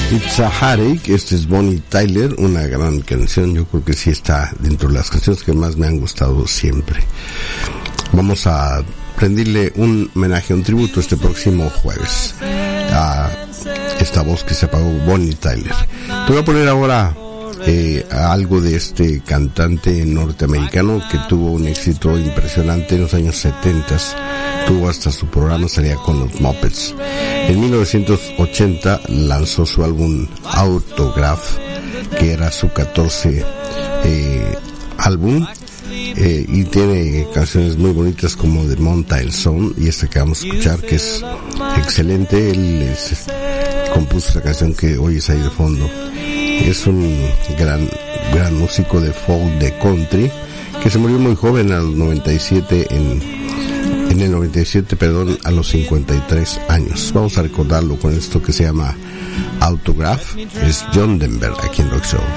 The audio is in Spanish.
It's a Heartache. Este es Bonnie Tyler, una gran canción. Yo creo que sí está dentro de las canciones que más me han gustado siempre. Vamos a rendirle un homenaje, un tributo este próximo jueves a esta voz que se apagó, Bonnie Tyler. Te voy a poner ahora algo de este cantante norteamericano que tuvo un éxito impresionante en los años 70. Tuvo hasta su programa, salía con los Muppets. En 1980 lanzó su álbum Autograph, que era su 14 álbum, y tiene canciones muy bonitas como The Mountain Song y esta que vamos a escuchar, que es excelente. Él compuso esa canción que oyes ahí de fondo. Es un gran músico de folk, de country, que se murió muy joven a los 97 en el 97, a los 53 años. Vamos a recordarlo con esto que se llama Autograph. Es John Denver aquí en Rock Show.